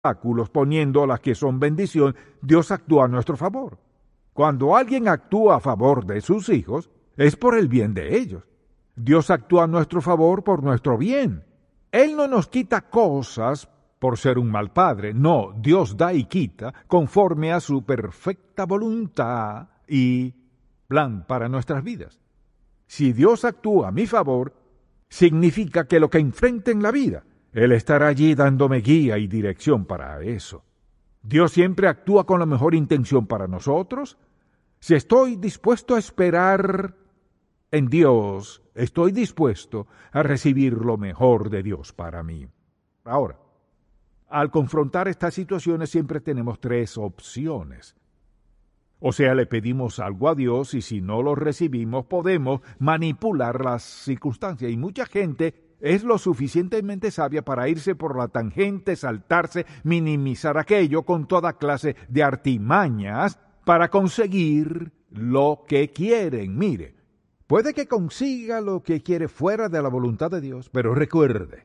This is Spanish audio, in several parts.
obstáculos, poniendo las que son bendición, Dios actúa a nuestro favor. Cuando alguien actúa a favor de sus hijos, es por el bien de ellos. Dios actúa a nuestro favor por nuestro bien. Él no nos quita cosas por ser un mal padre. No, Dios da y quita conforme a su perfecta voluntad y plan para nuestras vidas. Si Dios actúa a mi favor, significa que lo que enfrente en la vida, Él estará allí dándome guía y dirección para eso. Dios siempre actúa con la mejor intención para nosotros. Si estoy dispuesto a esperar en Dios, estoy dispuesto a recibir lo mejor de Dios para mí. Ahora, al confrontar estas situaciones siempre tenemos tres opciones. O sea, le pedimos algo a Dios y si no lo recibimos podemos manipular las circunstancias. Y mucha gente es lo suficientemente sabia para irse por la tangente, saltarse, minimizar aquello con toda clase de artimañas para conseguir lo que quieren. Mire, puede que consiga lo que quiere fuera de la voluntad de Dios, pero recuerde,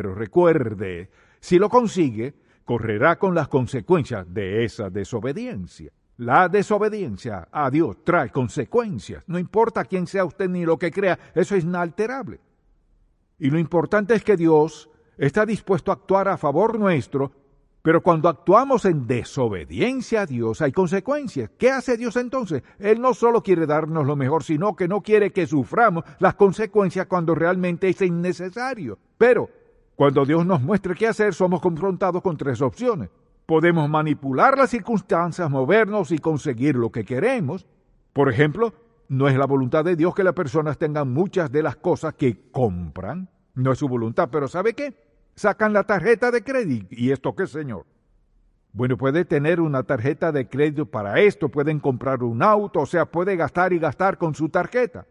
si lo consigue, correrá con las consecuencias de esa desobediencia. La desobediencia a Dios trae consecuencias. No importa quién sea usted ni lo que crea, eso es inalterable. Y lo importante es que Dios está dispuesto a actuar a favor nuestro, pero cuando actuamos en desobediencia a Dios hay consecuencias. ¿Qué hace Dios entonces? Él no solo quiere darnos lo mejor, sino que no quiere que suframos las consecuencias cuando realmente es innecesario. Pero cuando Dios nos muestre qué hacer, somos confrontados con tres opciones. Podemos manipular las circunstancias, movernos y conseguir lo que queremos. Por ejemplo, no es la voluntad de Dios que las personas tengan muchas de las cosas que compran. No es su voluntad, pero ¿sabe qué? Sacan la tarjeta de crédito. ¿Y esto qué, señor? Bueno, puede tener una tarjeta de crédito para esto, pueden comprar un auto, o sea, puede gastar y gastar con su tarjeta.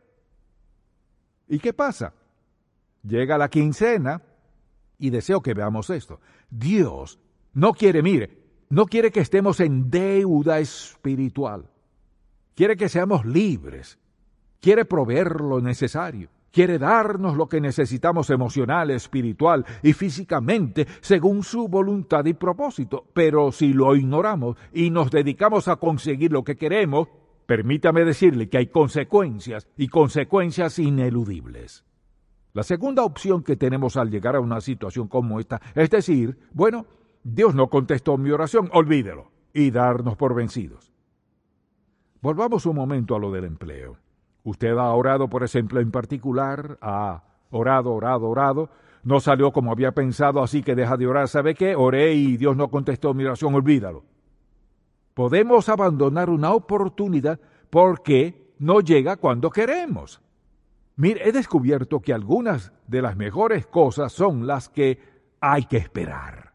¿Y qué pasa? Llega la quincena y deseo que veamos esto. Dios no quiere que estemos en deuda espiritual. Quiere que seamos libres. Quiere proveer lo necesario. Quiere darnos lo que necesitamos emocional, espiritual y físicamente según su voluntad y propósito. Pero si lo ignoramos y nos dedicamos a conseguir lo que queremos, permítame decirle que hay consecuencias y consecuencias ineludibles. La segunda opción que tenemos al llegar a una situación como esta es decir, bueno, Dios no contestó mi oración, olvídelo, y darnos por vencidos. Volvamos un momento a lo del empleo. Usted ha orado por ese empleo en particular, ha orado, no salió como había pensado, así que deja de orar. ¿Sabe qué? Oré y Dios no contestó mi oración, olvídalo. Podemos abandonar una oportunidad porque no llega cuando queremos. Mire, he descubierto que algunas de las mejores cosas son las que hay que esperar.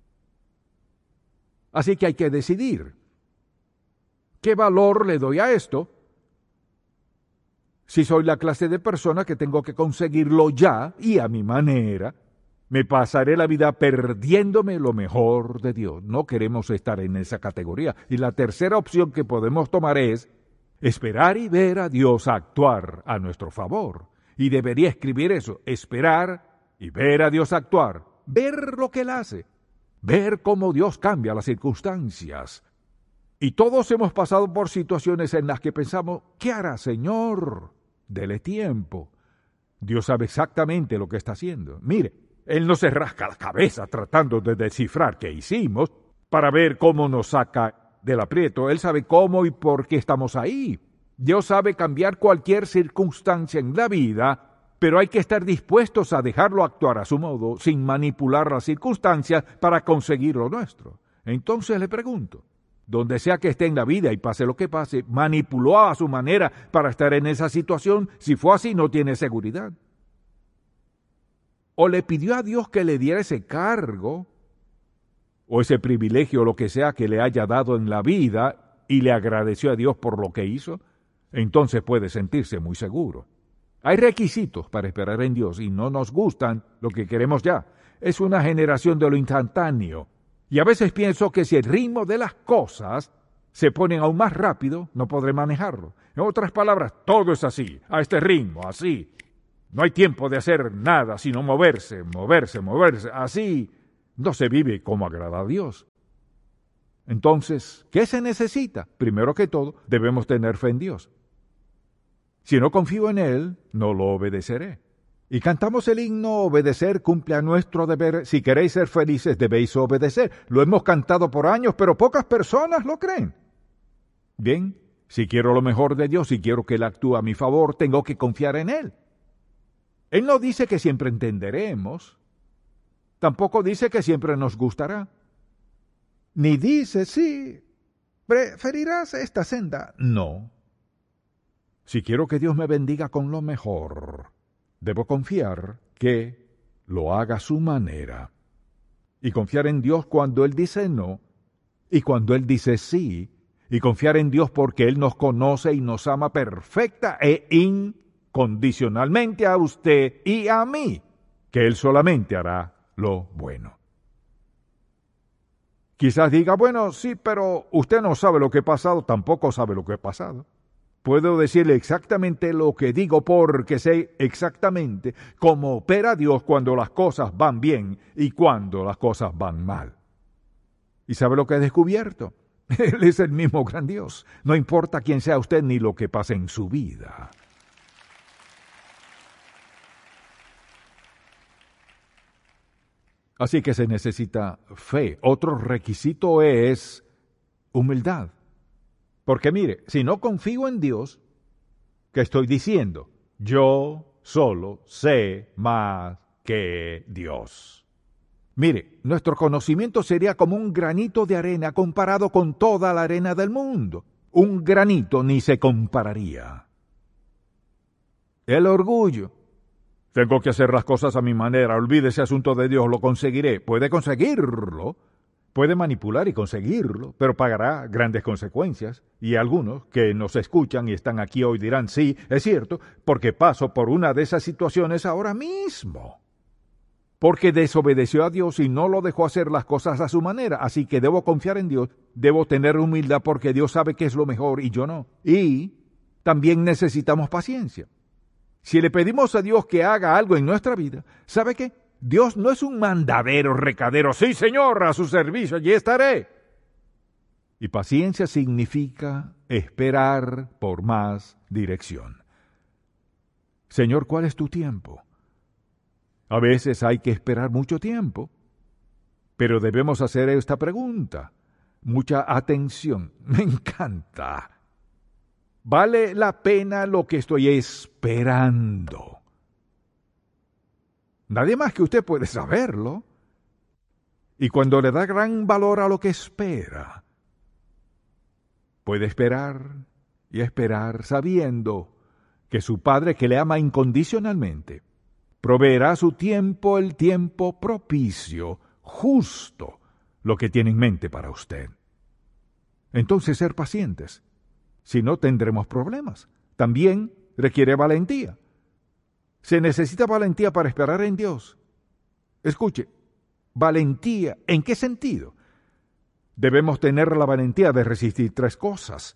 Así que hay que decidir. ¿Qué valor le doy a esto? Si soy la clase de persona que tengo que conseguirlo ya y a mi manera, me pasaré la vida perdiéndome lo mejor de Dios. No queremos estar en esa categoría. Y la tercera opción que podemos tomar es esperar y ver a Dios actuar a nuestro favor. Y debería escribir eso, esperar y ver a Dios actuar, ver lo que Él hace. Ver cómo Dios cambia las circunstancias. Y todos hemos pasado por situaciones en las que pensamos, ¿qué hará, Señor? Dele tiempo. Dios sabe exactamente lo que está haciendo. Mire, Él no se rasca la cabeza tratando de descifrar qué hicimos para ver cómo nos saca del aprieto. Él sabe cómo y por qué estamos ahí. Dios sabe cambiar cualquier circunstancia en la vida, pero hay que estar dispuestos a dejarlo actuar a su modo, sin manipular las circunstancias para conseguir lo nuestro. Entonces le pregunto, donde sea que esté en la vida y pase lo que pase, ¿manipuló a su manera para estar en esa situación? Si fue así, no tiene seguridad. ¿O le pidió a Dios que le diera ese cargo, o ese privilegio, o lo que sea que le haya dado en la vida, y le agradeció a Dios por lo que hizo? Entonces puede sentirse muy seguro. Hay requisitos para esperar en Dios y no nos gustan lo que queremos ya. Es una generación de lo instantáneo. Y a veces pienso que si el ritmo de las cosas se pone aún más rápido, no podré manejarlo. En otras palabras, todo es así, a este ritmo, así. No hay tiempo de hacer nada, sino moverse. Así no se vive como agrada a Dios. Entonces, ¿qué se necesita? Primero que todo, debemos tener fe en Dios. Si no confío en Él, no lo obedeceré. Y cantamos el himno, obedecer cumple a nuestro deber. Si queréis ser felices, debéis obedecer. Lo hemos cantado por años, pero pocas personas lo creen. Bien, si quiero lo mejor de Dios, si quiero que Él actúe a mi favor, tengo que confiar en Él. Él no dice que siempre entenderemos. Tampoco dice que siempre nos gustará. Ni dice, sí, preferirás esta senda. No. Si quiero que Dios me bendiga con lo mejor, debo confiar que lo haga a su manera. Y confiar en Dios cuando Él dice no, y cuando Él dice sí, y confiar en Dios porque Él nos conoce y nos ama perfecta e incondicionalmente a usted y a mí, que Él solamente hará lo bueno. Quizás diga, bueno, sí, pero usted no sabe lo que ha pasado, tampoco sabe lo que ha pasado. Puedo decirle exactamente lo que digo porque sé exactamente cómo opera Dios cuando las cosas van bien y cuando las cosas van mal. ¿Y sabe lo que he descubierto? Él es el mismo gran Dios. No importa quién sea usted ni lo que pase en su vida. Así que se necesita fe. Otro requisito es humildad. Porque mire, si no confío en Dios, ¿qué estoy diciendo? Yo solo sé más que Dios. Mire, nuestro conocimiento sería como un granito de arena comparado con toda la arena del mundo. Un granito ni se compararía. El orgullo. Tengo que hacer las cosas a mi manera, olvide ese asunto de Dios, lo conseguiré. Puede conseguirlo, puede manipular y conseguirlo, pero pagará grandes consecuencias. Y algunos que nos escuchan y están aquí hoy dirán, sí, es cierto, porque paso por una de esas situaciones ahora mismo. Porque desobedeció a Dios y no lo dejó hacer las cosas a su manera. Así que debo confiar en Dios, debo tener humildad porque Dios sabe qué es lo mejor y yo no. Y también necesitamos paciencia. Si le pedimos a Dios que haga algo en nuestra vida, ¿sabe qué? Dios no es un mandadero, recadero. Sí, Señor, a su servicio, allí estaré. Y paciencia significa esperar por más dirección. Señor, ¿cuál es tu tiempo? A veces hay que esperar mucho tiempo, pero debemos hacer esta pregunta. Mucha atención. Me encanta. ¿Vale la pena lo que estoy esperando? Nadie más que usted puede saberlo. Y cuando le da gran valor a lo que espera, puede esperar y esperar sabiendo que su Padre, que le ama incondicionalmente, proveerá su tiempo, el tiempo propicio, justo, lo que tiene en mente para usted. Entonces, ser pacientes. Si no, tendremos problemas. También requiere valentía. Se necesita valentía para esperar en Dios. Escuche, valentía, ¿en qué sentido? Debemos tener la valentía de resistir 3 cosas.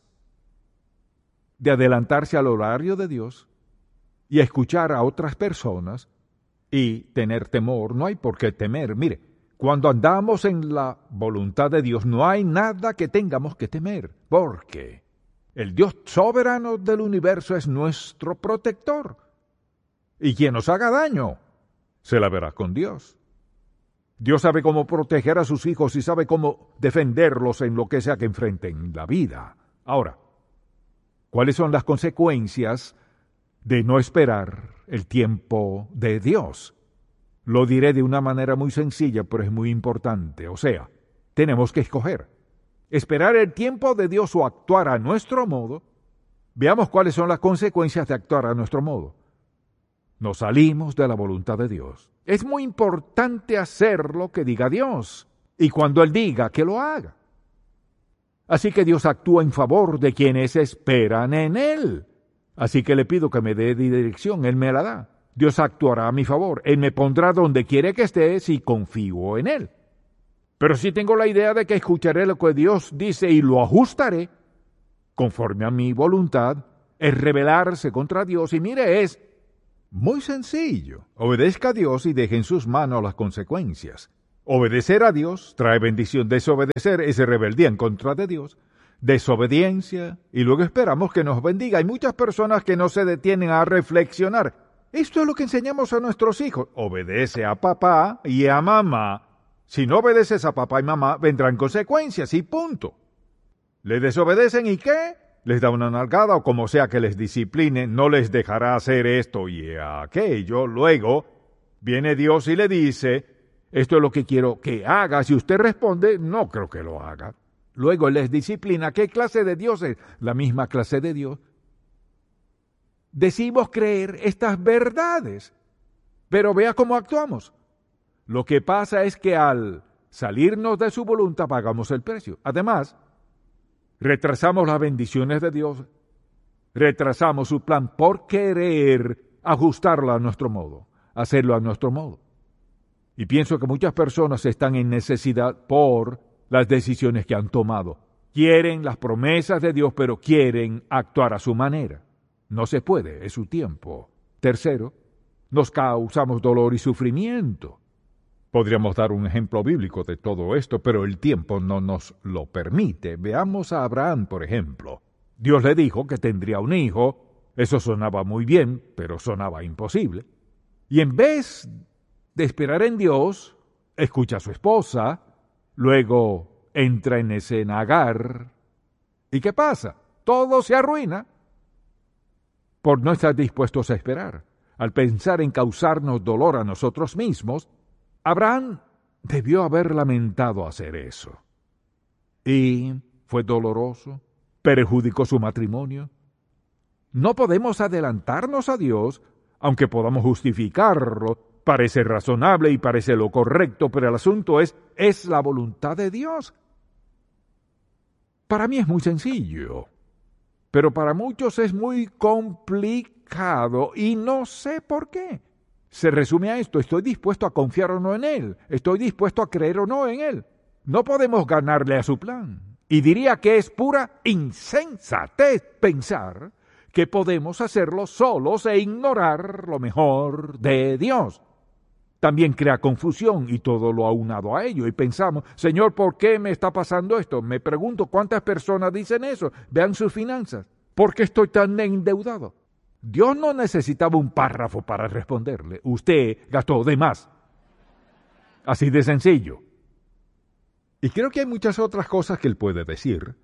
De adelantarse al horario de Dios y escuchar a otras personas y tener temor. No hay por qué temer. Mire, cuando andamos en la voluntad de Dios, no hay nada que tengamos que temer. ¿Por qué? El Dios soberano del universo es nuestro protector. Y quien nos haga daño, se la verá con Dios. Dios sabe cómo proteger a sus hijos y sabe cómo defenderlos en lo que sea que enfrenten la vida. Ahora, ¿cuáles son las consecuencias de no esperar el tiempo de Dios? Lo diré de una manera muy sencilla, pero es muy importante. O sea, tenemos que escoger. Esperar el tiempo de Dios o actuar a nuestro modo. Veamos cuáles son las consecuencias de actuar a nuestro modo. Nos salimos de la voluntad de Dios. Es muy importante hacer lo que diga Dios, y cuando Él diga, que lo haga. Así que Dios actúa en favor de quienes esperan en Él. Así que le pido que me dé dirección, Él me la da. Dios actuará a mi favor, Él me pondrá donde quiere que esté si confío en Él. Pero si tengo la idea de que escucharé lo que Dios dice y lo ajustaré, conforme a mi voluntad, es rebelarse contra Dios. Y mire, es muy sencillo. Obedezca a Dios y deje en sus manos las consecuencias. Obedecer a Dios trae bendición. Desobedecer es rebeldía en contra de Dios. Desobediencia, y luego esperamos que nos bendiga. Hay muchas personas que no se detienen a reflexionar. Esto es lo que enseñamos a nuestros hijos. Obedece a papá y a mamá. Si no obedeces a papá y mamá, vendrán consecuencias y punto. ¿Le desobedecen y qué? Les da una nalgada o como sea que les discipline, no les dejará hacer esto y aquello. Luego viene Dios y le dice, esto es lo que quiero que hagas. Y usted responde, no creo que lo haga. Luego les disciplina. ¿Qué clase de Dios es? La misma clase de Dios. Decimos creer estas verdades, pero vea cómo actuamos. Lo que pasa es que al salirnos de su voluntad pagamos el precio. Además, retrasamos las bendiciones de Dios, retrasamos su plan por querer ajustarlo a nuestro modo, hacerlo a nuestro modo. Y pienso que muchas personas están en necesidad por las decisiones que han tomado. Quieren las promesas de Dios, pero quieren actuar a su manera. No se puede, es su tiempo. Tercero, nos causamos dolor y sufrimiento. Podríamos dar un ejemplo bíblico de todo esto, pero el tiempo no nos lo permite. Veamos a Abraham, por ejemplo. Dios le dijo que tendría un hijo. Eso sonaba muy bien, pero sonaba imposible. Y en vez de esperar en Dios, escucha a su esposa, luego entra en escena Agar. ¿Y qué pasa? Todo se arruina por no estar dispuestos a esperar. Al pensar en causarnos dolor a nosotros mismos, Abraham debió haber lamentado hacer eso. Y fue doloroso, perjudicó su matrimonio. No podemos adelantarnos a Dios, aunque podamos justificarlo. Parece razonable y parece lo correcto, pero el asunto es la voluntad de Dios. Para mí es muy sencillo, pero para muchos es muy complicado y no sé por qué. Se resume a esto: estoy dispuesto a confiar o no en Él, estoy dispuesto a creer o no en Él. No podemos ganarle a su plan. Y diría que es pura insensatez pensar que podemos hacerlo solos e ignorar lo mejor de Dios. También crea confusión y todo lo aunado a ello. Y pensamos, Señor, ¿por qué me está pasando esto? Me pregunto cuántas personas dicen eso. Vean sus finanzas. ¿Por qué estoy tan endeudado? Dios no necesitaba un párrafo para responderle. Usted gastó de más. Así de sencillo. Y creo que hay muchas otras cosas que él puede decir.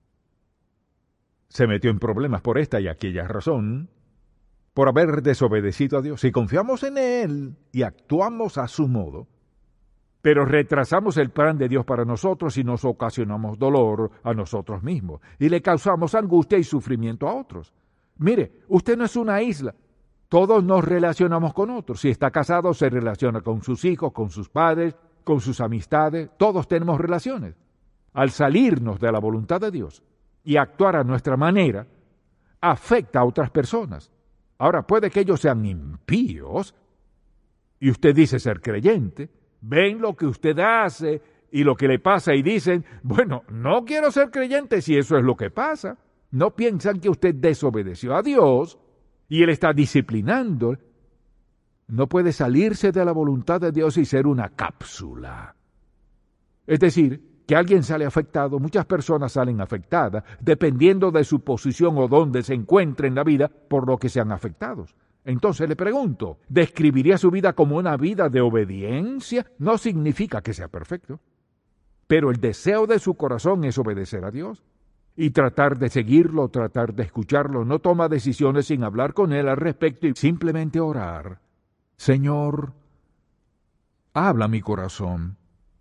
Se metió en problemas por esta y aquella razón, por haber desobedecido a Dios. Si confiamos en Él y actuamos a su modo, pero retrasamos el plan de Dios para nosotros y nos ocasionamos dolor a nosotros mismos y le causamos angustia y sufrimiento a otros. Mire, usted no es una isla. Todos nos relacionamos con otros. Si está casado, se relaciona con sus hijos, con sus padres, con sus amistades. Todos tenemos relaciones. Al salirnos de la voluntad de Dios y actuar a nuestra manera, afecta a otras personas. Ahora, puede que ellos sean impíos y usted dice ser creyente, ven lo que usted hace y lo que le pasa y dicen, bueno, no quiero ser creyente si eso es lo que pasa. No piensan que usted desobedeció a Dios y Él está disciplinando. No puede salirse de la voluntad de Dios y ser una cápsula. Es decir, que alguien sale afectado, muchas personas salen afectadas, dependiendo de su posición o dónde se encuentre en la vida, por lo que sean afectados. Entonces le pregunto, ¿describiría su vida como una vida de obediencia? No significa que sea perfecto, pero el deseo de su corazón es obedecer a Dios y tratar de seguirlo, tratar de escucharlo. No toma decisiones sin hablar con Él al respecto y simplemente orar. Señor, habla mi corazón.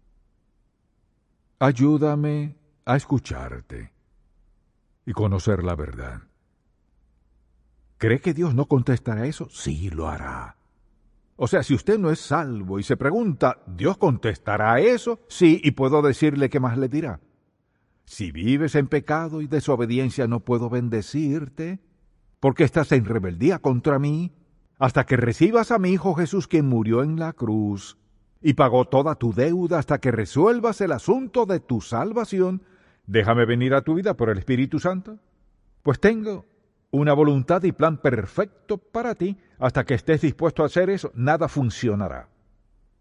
Ayúdame a escucharte y conocer la verdad. ¿Cree que Dios no contestará eso? Sí, lo hará. O sea, si usted no es salvo y se pregunta, ¿Dios contestará eso? Sí, y puedo decirle qué más le dirá. Si vives en pecado y desobediencia, no puedo bendecirte, porque estás en rebeldía contra mí, hasta que recibas a mi Hijo Jesús, quien murió en la cruz y pagó toda tu deuda, hasta que resuelvas el asunto de tu salvación. Déjame venir a tu vida por el Espíritu Santo, pues tengo una voluntad y plan perfecto para ti. Hasta que estés dispuesto a hacer eso, nada funcionará.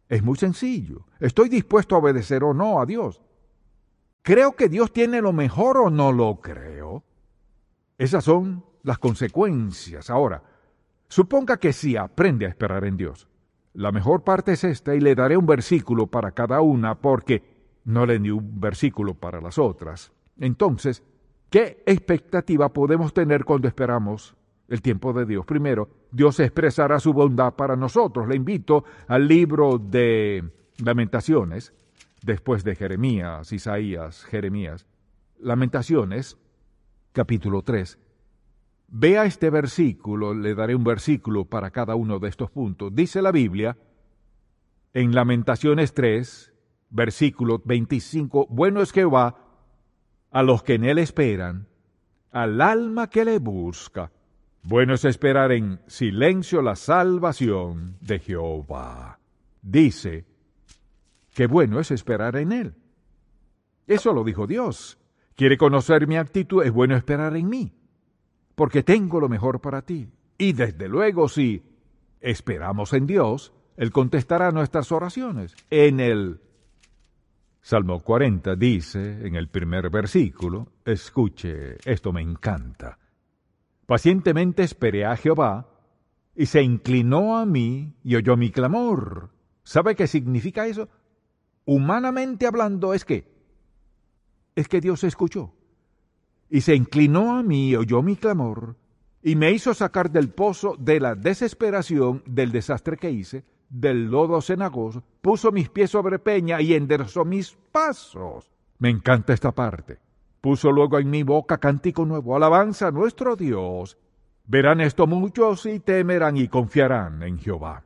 Es muy sencillo. ¿Estoy dispuesto a obedecer o no a Dios? ¿Creo que Dios tiene lo mejor o no lo creo? Esas son las consecuencias. Ahora, suponga que sí aprende a esperar en Dios. La mejor parte es esta, y le daré un versículo para cada una, porque no le di un versículo para las otras. Entonces, ¿qué expectativa podemos tener cuando esperamos el tiempo de Dios? Primero, Dios expresará su bondad para nosotros. Le invito al libro de Lamentaciones, después de Jeremías, Isaías, Jeremías. Lamentaciones, capítulo 3. Vea este versículo, le daré un versículo para cada uno de estos puntos. Dice la Biblia, en Lamentaciones 3, versículo 25, bueno es Jehová a los que en él esperan, al alma que le busca. Bueno es esperar en silencio la salvación de Jehová. Dice que bueno es esperar en él. Eso lo dijo Dios. ¿Quiere conocer mi actitud? Es bueno esperar en mí, porque tengo lo mejor para ti. Y desde luego, si esperamos en Dios, Él contestará nuestras oraciones. En el Salmo 40 dice, en el primer versículo, escuche, esto me encanta. Pacientemente esperé a Jehová, y se inclinó a mí y oyó mi clamor. ¿Sabe qué significa eso? Humanamente hablando, es que Dios escuchó. Y se inclinó a mí y oyó mi clamor, y me hizo sacar del pozo de la desesperación del desastre que hice, del lodo cenagoso, puso mis pies sobre peña y enderezó mis pasos. Me encanta esta parte. Puso luego en mi boca cántico nuevo, alabanza a nuestro Dios. Verán esto muchos y temerán y confiarán en Jehová.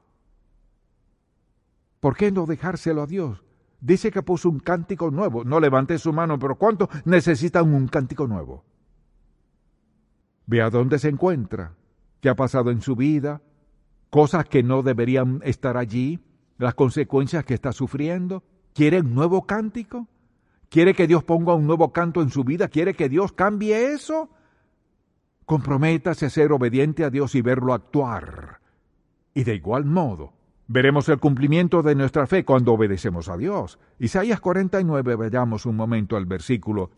¿Por qué no dejárselo a Dios? Dice que puso un cántico nuevo. No levante su mano, pero ¿cuánto necesitan un cántico nuevo? Vea dónde se encuentra, qué ha pasado en su vida, cosas que no deberían estar allí, las consecuencias que está sufriendo. ¿Quiere un nuevo cántico? ¿Quiere que Dios ponga un nuevo canto en su vida? ¿Quiere que Dios cambie eso? Comprométase a ser obediente a Dios y verlo actuar. Y de igual modo, veremos el cumplimiento de nuestra fe cuando obedecemos a Dios. Isaías 49, vayamos un momento al versículo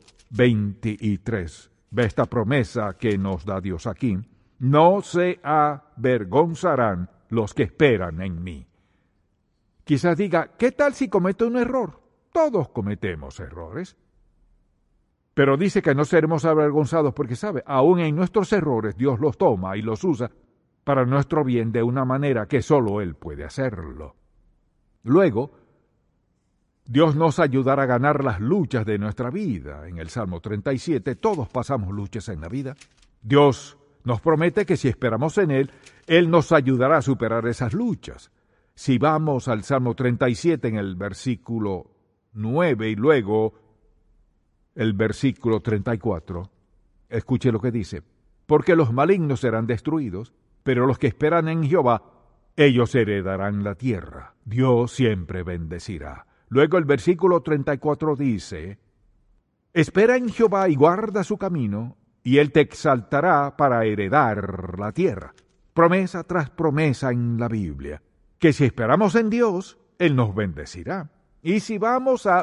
23. Ve esta promesa que nos da Dios aquí. No se avergonzarán los que esperan en mí. Quizás diga, ¿qué tal si cometo un error? Todos cometemos errores. Pero dice que no seremos avergonzados porque, ¿sabe? Aún en nuestros errores Dios los toma y los usa para nuestro bien de una manera que solo Él puede hacerlo. Luego, Dios nos ayudará a ganar las luchas de nuestra vida. En el Salmo 37, todos pasamos luchas en la vida. Dios nos promete que si esperamos en Él, Él nos ayudará a superar esas luchas. Si vamos al Salmo 37 en el versículo 9 y luego el versículo 34, escuche lo que dice. Porque los malignos serán destruidos, pero los que esperan en Jehová, ellos heredarán la tierra. Dios siempre bendecirá. Luego el versículo 34 dice, espera en Jehová y guarda su camino, y Él te exaltará para heredar la tierra. Promesa tras promesa en la Biblia, que si esperamos en Dios, Él nos bendecirá. Y si vamos a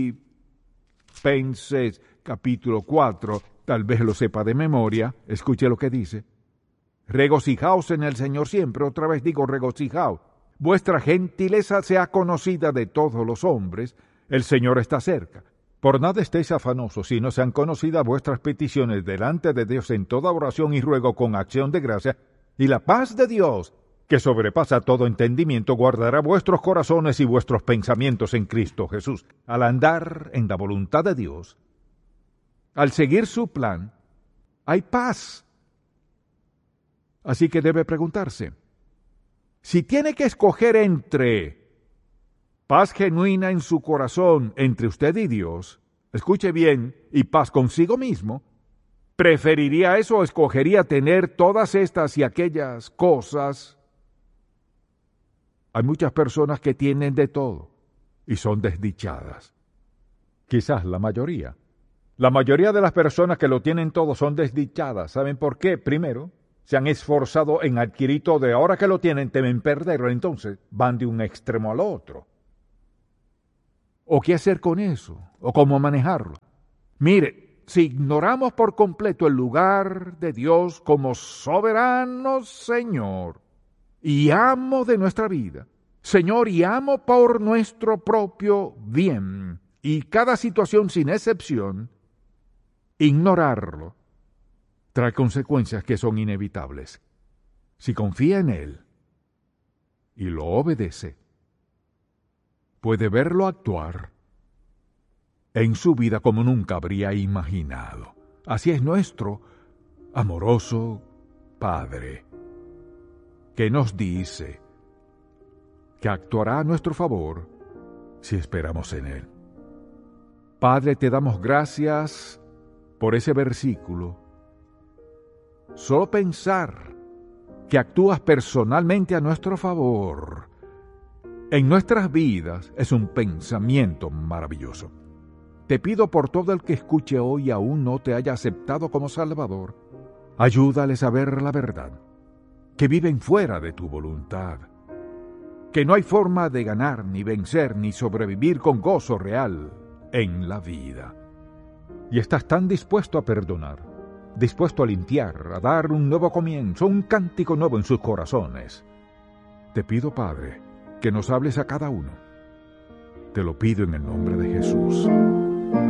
Filipenses capítulo 4, tal vez lo sepa de memoria, escuche lo que dice. Regocijaos en el Señor siempre, otra vez digo regocijaos. Vuestra gentileza sea conocida de todos los hombres, el Señor está cerca. Por nada estéis afanosos, sino sean conocidas vuestras peticiones delante de Dios en toda oración y ruego con acción de gracia, y la paz de Dios, que sobrepasa todo entendimiento, guardará vuestros corazones y vuestros pensamientos en Cristo Jesús. Al andar en la voluntad de Dios, al seguir su plan, hay paz. Así que debe preguntarse, si tiene que escoger entre paz genuina en su corazón entre usted y Dios, escuche bien, y paz consigo mismo, ¿preferiría eso o escogería tener todas estas y aquellas cosas? Hay muchas personas que tienen de todo y son desdichadas. Quizás la mayoría. La mayoría de las personas que lo tienen todo son desdichadas. ¿Saben por qué? Primero, se han esforzado en adquirir todo, y ahora que lo tienen temen perderlo, entonces van de un extremo al otro. ¿O qué hacer con eso? ¿O cómo manejarlo? Mire, si ignoramos por completo el lugar de Dios como soberano Señor y amo de nuestra vida, Señor y amo por nuestro propio bien, y cada situación sin excepción, ignorarlo trae consecuencias que son inevitables. Si confía en Él y lo obedece, puede verlo actuar en su vida como nunca habría imaginado. Así es nuestro amoroso Padre, que nos dice que actuará a nuestro favor si esperamos en Él. Padre, te damos gracias por ese versículo. Solo pensar que actúas personalmente a nuestro favor en nuestras vidas es un pensamiento maravilloso. Te pido por todo el que escuche hoy y aún no te haya aceptado como Salvador, ayúdales a ver la verdad, que viven fuera de tu voluntad, que no hay forma de ganar, ni vencer, ni sobrevivir con gozo real en la vida. Y estás tan dispuesto a perdonar, dispuesto a limpiar, a dar un nuevo comienzo, un cántico nuevo en sus corazones. Te pido, Padre, que nos hables a cada uno. Te lo pido en el nombre de Jesús.